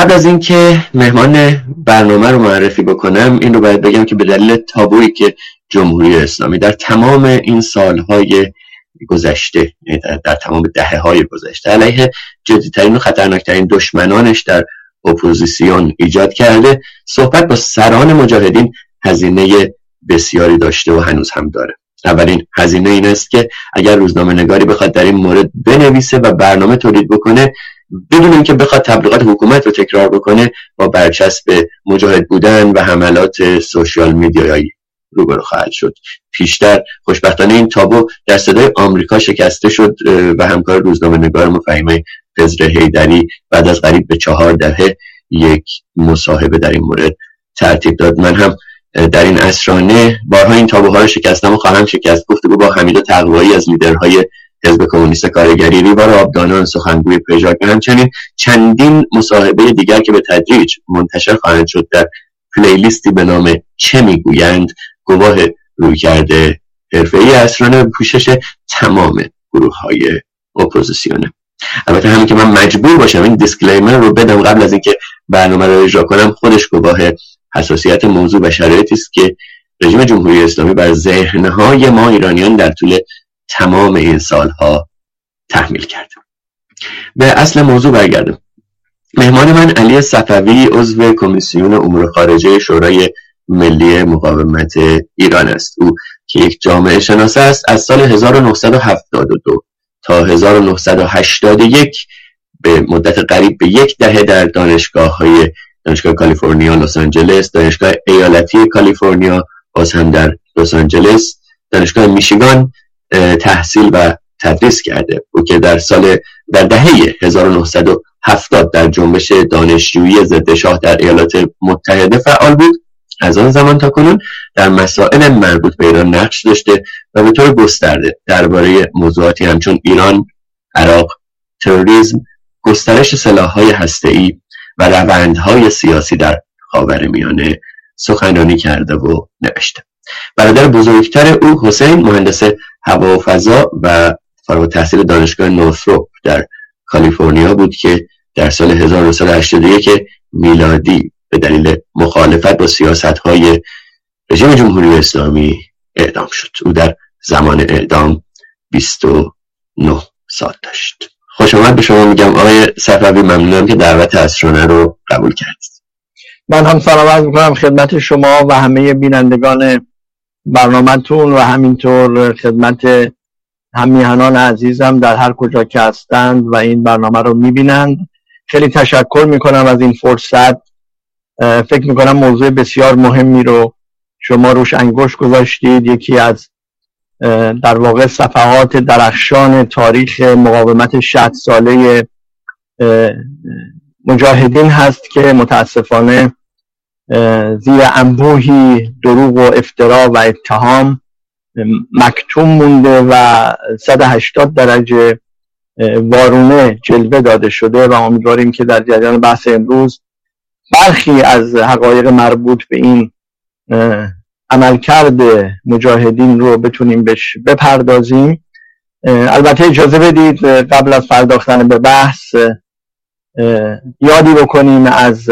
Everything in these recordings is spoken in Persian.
قبل از اینکه مهمان برنامه رو معرفی بکنم این رو باید بگم که به دلیل تابویی که جمهوری اسلامی در تمام این سالهای گذشته، در تمام دهه‌های گذشته علیه جدی‌ترین و خطرناکترین دشمنانش در اپوزیسیون ایجاد کرده، صحبت با سران مجاهدین هزینه بسیاری داشته و هنوز هم داره. اولین هزینه این است که اگر روزنامه نگاری بخواد در این مورد بنویسه و برنامه تولید بکنه بدون اینکه بخواد تبلیغات حکومت رو تکرار بکنه، با برچسب مجاهد بودن و حملات سوشیال میدیایی روبرو خواهد شد. پیشتر خوشبختانه این تابو در صدای آمریکا شکسته شد و همکار روزنامه نگار فهیمه خضر حیدری بعد از قریب به 4 دهه یک مصاحبه در این مورد ترتیب داد. من هم در این عصرانه بارها این تابوها رو شکستم و خواهم شکست. گفتگو با حمید تقوایی از لیدرهای حزب کمونیست کارگری، ریوار آبدانان، سخنگوی پژاک و همچنین چندین مصاحبه دیگر که به تدریج منتشر خواهند شد در پلیلیستی به نام چه میگویند، گواه رویکرد حرفه‌ای عصرانه به پوشش تمام گروه‌های اپوزیسیونه. البته همین که من مجبور باشم این دیسکلیمر رو بدم قبل از اینکه برنامه رو اجرا کنم، خودش گواه حساسیت موضوع و شرایطی است که رژیم جمهوری اسلامی بر ذهن‌های ما ایرانیان در طول تمام این سالها تحمیل کرده. به اصل موضوع برگردم. مهمان من علی صفوی عضو کمیسیون امور خارجه شورای ملی مقاومت ایران است. او که یک جامعه شناس است، از سال 1972 تا 1981 به مدت قریب به 1 دهه در دانشگاه کالیفرنیا لس آنجلس، دانشگاه ایالتی کالیفرنیا باز هم در لس آنجلس، دانشگاه میشیگان تحصیل و تدریس کرده. او که در دهه 1970 در جنبش دانشجویی ضد شاه در ایالات متحده فعال بود. از آن زمان تا کنون در مسائل مربوط به ایران نقش داشته و به طور گسترده درباره موضوعاتی همچون ایران، عراق، تروریسم، گسترش سلاح‌های هسته‌ای و روندهای سیاسی در خاورمیانه سخنرانی کرده و نوشته. برادر بزرگتر او حسین مهندس هوا و فضا و فارغ التحصیل دانشگاه نورثروپ در کالیفرنیا بود که در سال 1981 میلادی به دلیل مخالفت با سیاست‌های رژیم جمهوری اسلامی اعدام شد. او در زمان اعدام 29 سال داشت. خوش آمد به شما میگم آقای صفوی، ممنونم که دعوت عصرانه رو قبول کردید. من هم سلام عرض می‌کنم خدمت شما و همه بینندگان برنامه‌تون و همینطور خدمت همیهنان عزیزم در هر کجا که هستند و این برنامه رو می‌بینند. خیلی تشکر می‌کنم از این فرصت. فکر می‌کنم موضوع بسیار مهمی رو شما روش انگشت گذاشتید. یکی از در واقع صفحات درخشان تاریخ مقاومت 60 ساله مجاهدین هست که متاسفانه زیر انبوهی دروغ و افترا و اتهام مکتوم مونده و 180 درجه وارونه جلوه داده شده و امیدواریم که در جریان بحث امروز برخی از حقایق مربوط به این عملکرد مجاهدین رو بتونیم بهش بپردازیم. البته اجازه بدید قبل از پرداختن به بحث یادی بکنیم از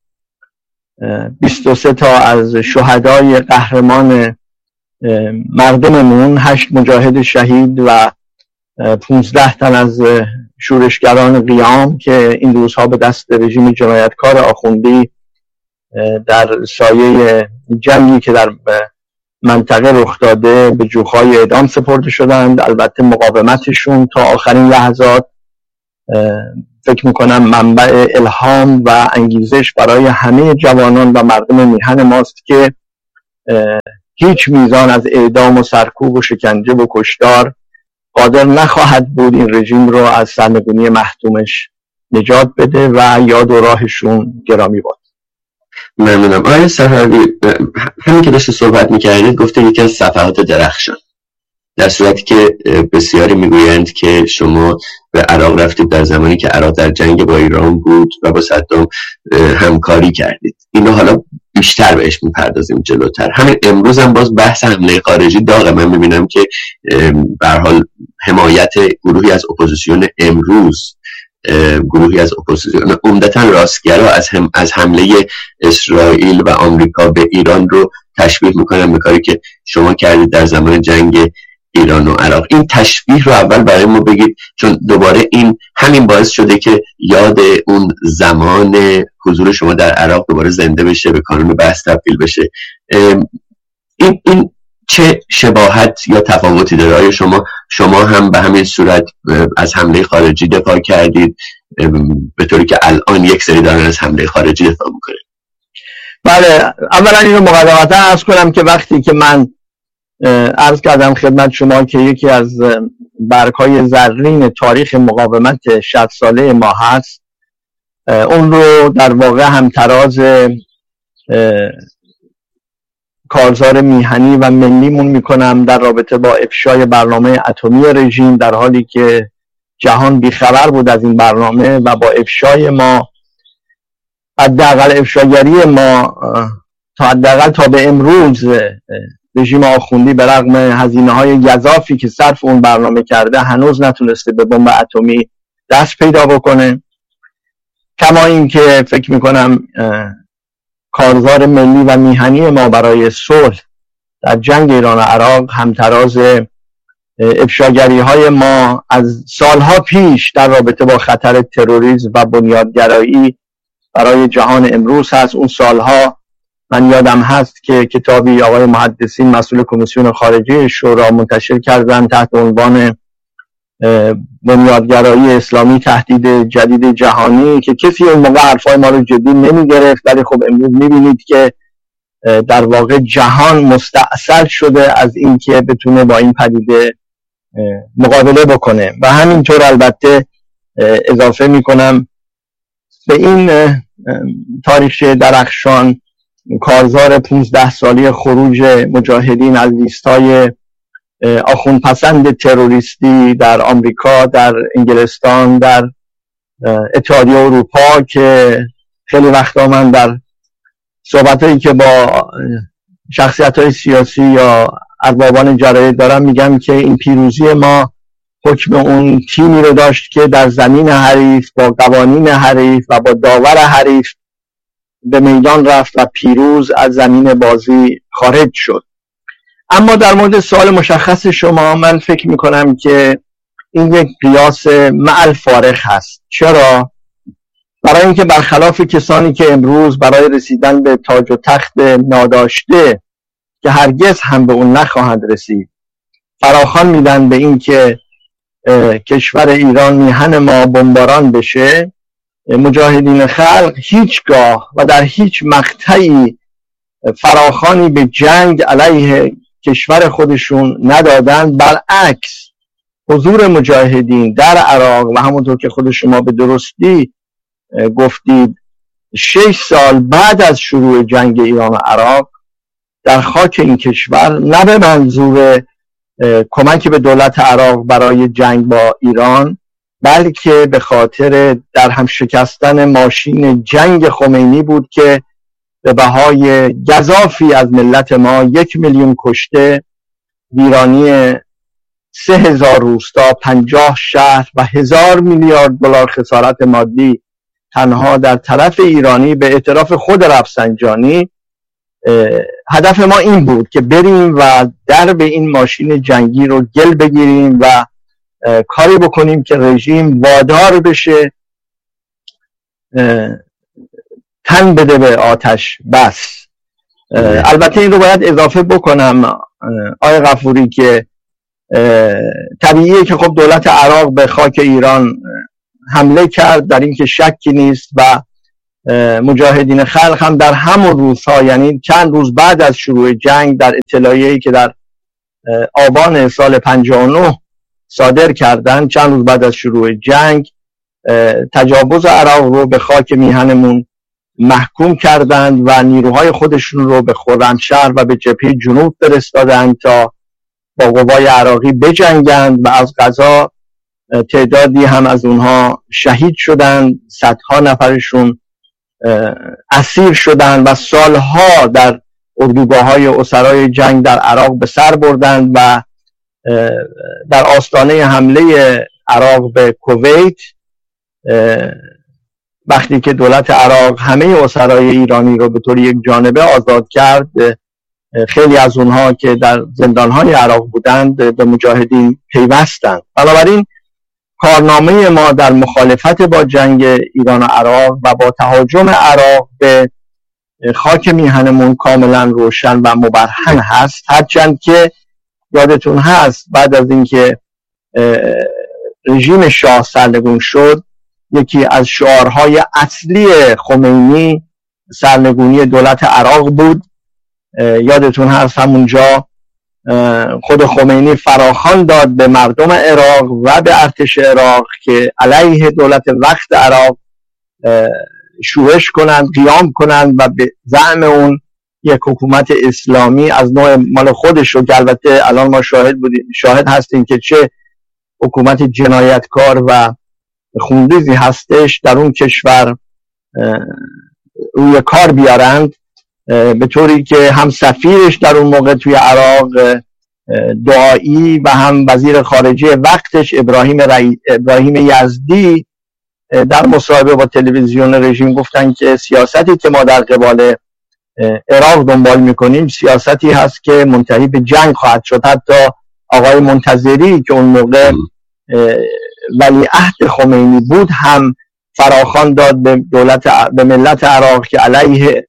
23 تا از شهدای قهرمان مردممون، 8 مجاهد شهید و 15 تن از شورشگران قیام که این روزها به دست رژیم جنایتکار آخوندی در سایه جنگی که در منطقه رخ داده به جوخهای اعدام سپرده شدند. البته مقاومتشون تا آخرین لحظات فکر میکنم منبع الهام و انگیزش برای همه جوانان و مردم میهن ماست که هیچ میزان از اعدام و سرکوب و شکنجه و کشتار قادر نخواهد بود این رژیم رو از سرنگونی محتومش نجات بده و یاد و راهشون گرامی باد. ممنونم. آقای صفوی، همین که داشت صحبت میکردید گفته یکی از صفحات درخشان، در صورتی که بسیاری میگویند که شما به عراق رفتید در زمانی که عراق در جنگ با ایران بود و با صدام همکاری کردید. اینو حالا بیشتر بهش میپردازیم جلوتر. همین امروز هم باز بحث حمله خارجی داغه. من میبینم که به هر حال حمایت گروهی از اپوزیسیون امروز گروهی از اپوزیسیون عمدتاً راستگرا از حمله اسرائیل و آمریکا به ایران رو تشبیه میکنن به کاری که شما کردید در زمان جنگ ایران و عراق. این تشبیه رو اول برای ما بگید، چون دوباره همین باعث شده که یاد اون زمان حضور شما در عراق دوباره زنده بشه، به کانون بحث تبدیل بشه. این چه شباهت یا تفاوتی داره؟ آیا شما هم به همین صورت از حمله خارجی دفاع کردید به طوری که الان یک سری دارن از حمله خارجی دفاع میکنه؟ بله، اولا این رو مقدمتا عرض کنم که وقتی که من عرض کردم خدمت شما که یکی از برگ‌های زرین تاریخ مقاومت 60 ساله ما هست، اون رو در واقع همتراز کارزار میهنی و ملیمون میکنم در رابطه با افشای برنامه اتمی رژیم، در حالی که جهان بیخبر بود از این برنامه و با افشای ما، حداقل افشاگری ما تا به امروز، رژیم آخوندی به رغم هزینه‌های گزافی که صرف اون برنامه کرده هنوز نتونسته به بمب اتمی دست پیدا بکنه. کما این که فکر میکنم کارزار ملی و میهنی ما برای صلح در جنگ ایران و عراق همتراز افشاگری های ما از سالها پیش در رابطه با خطر تروریسم و بنیادگرایی برای جهان امروز هست. اون سالها من یادم هست که کتابی آقای محدثین مسئول کمیسیون خارجه شورا منتشر کردن تحت عنوان بنیادگرایی اسلامی تهدید جدید جهانی، که کسی اون موقع حرفای ما رو جدی نمی گرفت، ولی خب امروز می بینید که در واقع جهان مستأصل شده از این که بتونه با این پدیده مقابله بکنه. و همینطور البته اضافه می کنم به این تاریخچه درخشان کارزار 15 سالی خروج مجاهدین از لیستای آخوندپسند تروریستی در آمریکا، در انگلستان، در اتحادیه اروپا، که خیلی وقتا من در صحبتایی که با شخصیت‌های سیاسی یا اربابان جراید دارم میگم که این پیروزی ما حکم اون تیمی رو داشت که در زمین حریف با قوانین حریف و با داور حریف به میدان رفت و پیروز از زمین بازی خارج شد. اما در مورد سوال مشخص شما، من فکر میکنم که این یک قیاس مع الفارق هست. چرا؟ برای اینکه برخلاف کسانی که امروز برای رسیدن به تاج و تخت ناداشته که هرگز هم به اون نخواهند رسید فراخوان میدن به این که کشور ایران میهن ما بمباران بشه، مجاهدین خلق هیچگاه و در هیچ مقطعی فراخوانی به جنگ علیه کشور خودشون ندادن. برعکس، حضور مجاهدین در عراق و همونطور که خود شما به درستی گفتید 6 سال بعد از شروع جنگ ایران و عراق در خاک این کشور، نه به منظور کمک به دولت عراق برای جنگ با ایران، بلکه به خاطر در هم شکستن ماشین جنگ خمینی بود که به بهای گزافی از ملت ما 1 میلیون کشته، ویرانی 3000 روستا، 50 شهر و 1000 میلیارد دلار خسارت مادی تنها در طرف ایرانی به اعتراف خود رفسنجانی. هدف ما این بود که بریم و درب این ماشین جنگی رو گل بگیریم و کاری بکنیم که رژیم وادار بشه تن بده به آتش بس. البته این رو باید اضافه بکنم آقای غفوری که طبیعیه که خب دولت عراق به خاک ایران حمله کرد، در این که شکی نیست، و مجاهدین خلق هم در همون روزها، یعنی چند روز بعد از شروع جنگ، در اطلاعیه‌ای که در آبان سال 59 صادر کردن، چند روز بعد از شروع جنگ، تجاوز عراق رو به خاک میهنمون محکوم کردند و نیروهای خودشون رو به خرمشهر و به جبهه جنوب فرستادند تا با قوای عراقی بجنگند و از قضا تعدادی هم از اونها شهید شدند، صدها نفرشون اسیر شدند و سالها در اردوگاه‌های اسرای جنگ در عراق به سر بردند و در آستانه حمله عراق به کویت وقتی که دولت عراق همه اسرای ایرانی رو به طور یک جانبه آزاد کرد، خیلی از اونها که در زندانهای عراق بودند به مجاهدین پیوستند. بنابراین کارنامه ما در مخالفت با جنگ ایران و عراق و با تهاجم عراق به خاک میهنمون کاملا روشن و مبرهن هست، هرچند که یادتون هست بعد از اینکه رژیم شاه سرنگون شد، یکی از شعارهای اصلی خمینی سرنگونی دولت عراق بود. یادتون هست همونجا خود خمینی فراخوان داد به مردم عراق و به ارتش عراق که علیه دولت وقت عراق شورش کنند، قیام کنند و به زعم اون یک حکومت اسلامی از نوع مال خودش رو، که البته الان ما شاهد هستیم که چه حکومت جنایتکار و خونریزی هستش در اون کشور روی کار بیارند، به طوری که هم سفیرش در اون موقع توی عراق دعایی و هم وزیر خارجه وقتش ابراهیم یزدی در مصاحبه با تلویزیون رژیم گفتن که سیاستی که ما در قبال عراق دنبال میکنیم سیاستی هست که منتهی به جنگ خواهد شد. حتی آقای منتظری که اون موقع ولیعهد خمینی بود هم فراخوان داد به ملت عراق که علیه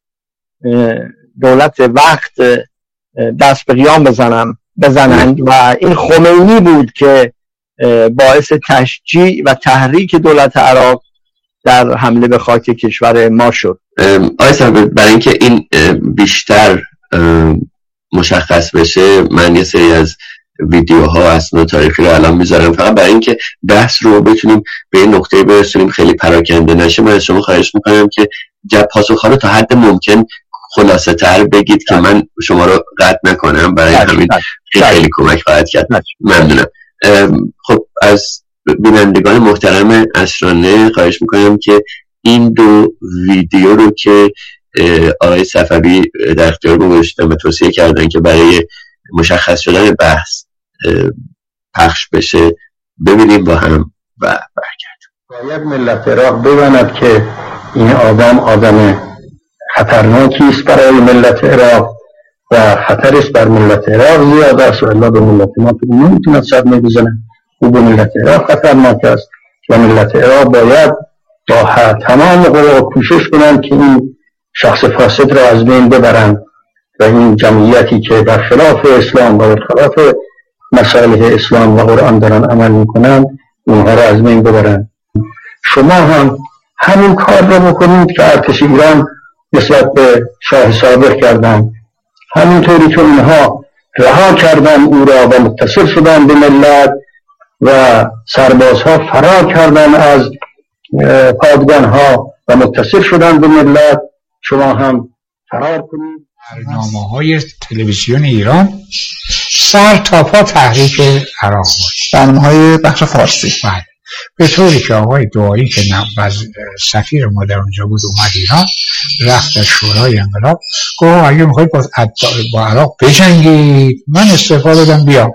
دولت وقت دست به قیام بزنند و این خمینی بود که باعث تشجیع و تحریک دولت عراق در حمله به خاک کشور ما شد. آقای صاحب، برای اینکه این بیشتر مشخص بشه من یه سری از ویدیوها اسناد تاریخی رو الان میذارم، فقط برای اینکه بحث رو بتونیم به این نقطه برسونیم خیلی پراکنده نشه. من از شما خواهش میکنم که پاسخ‌ها رو تا حد ممکن خلاصه تر بگید که من شما رو قطع نکنم، برای همین خیلی کمک خواهد کرد. ممنونم. خب از بینندگان محترم عصرانه خواهش میکنم که این دو ویدیو رو که آقای صفوی در اختیار گذاشتن و توصیه کردن که برای مشخص شدن بحث پخش بشه ببینیم با هم و برگردیم. باید ملت عراق بداند که این آدم خطرناکی است برای ملت عراق و خطر است بر ملت عراق زیاد است و الله به ملت ما که نمیتوند صدمه بزنه. او به ملت عراق خطرناک است و ملت عراق باید با تمام قوا کوشش کنند که این شخص فاسد را از بین ببرند و این جمعیتی که در خلاف اسلام و در خلاف مصالح اسلام و قرآن دارن عمل میکنند اونها را از بین ببرند. شما هم همین کار را بکنید که ارتش ایران نسبت به شاه صابر کردند، همینطوری که اونها رها کردن او را و متصل شدن به ملت و سربازها فرار کردن از پادگانها و متصل شدن به ملت، شما هم فرار کنید. برنامه‌های تلویزیون ایران سر تا پا تحریک عراق بود، برنامه‌های بخش فارسی. بله، به طوری که آقای دعایی که سفیر ما در اونجا بود اومد ایران، رفت در شورای انقلاب گفت اگه میخواید با عراق بجنگید من استعفا دادم بیام،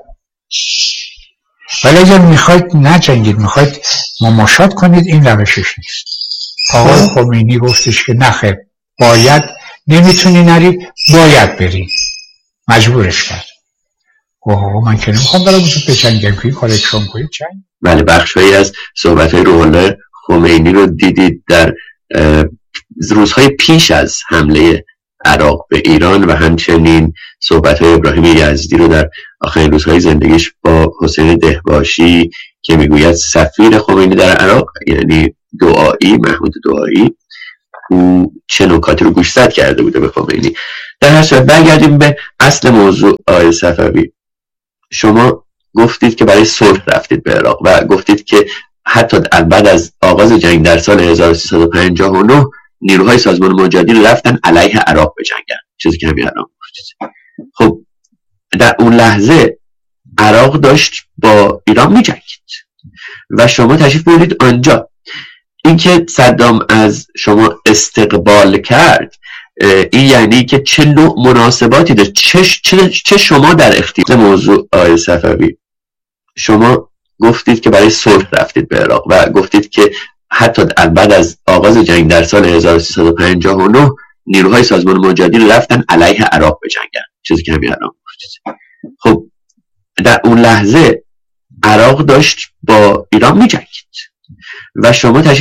ولی اگر میخواید نجنگید، میخواید مماشات کنید، این روشش نیست. آقای خمینی گفتش که نخیر، باید، نمیتونی نری، باید بری، مجبورش کرد. من که نمیخوام برای وجود بجنگم که این کار اکشن کنید جنگ. بله، بخشهایی از صحبت‌های روح الله خمینی رو دیدید در روزهای پیش از حمله عراق به ایران و همچنین صحبت‌های ابراهیم یزدی رو در آخرین روزهای زندگیش با حسین دهباشی که میگوید سفیر خمینی در عراق، یعنی دعایی، محمود دعایی، او چه نکاتی رو گوشزد کرده بوده به خمینی. در هر صورت برگردیم به اصل موضوع. آقای صفوی، شما گفتید که برای صلح رفتید به عراق و گفتید که حتی بعد از آغاز جنگ در سال 1359 نیروهای سازمان مجاهدین رفتن علیه عراق بجنگن، چیزی که همین الان گفتید. خب در اون لحظه عراق داشت با ایران میجنگید و شما تشریف بردید آنجا. اینکه صدام از شما استقبال کرد، این یعنی که چه نوع مناسباتی داشت، چه شما در اختیار موضوع. آقای صفوی، شما گفتید که برای صلح رفتید به عراق و گفتید که حتی بعد از آغاز جنگ در سال 1359 نیروهای سازمان مجاهدین رفتن علیه عراق بجنگن، چیزی که همین الان گفتید. خب در اون لحظه عراق داشت با ایران می‌جنگید و شما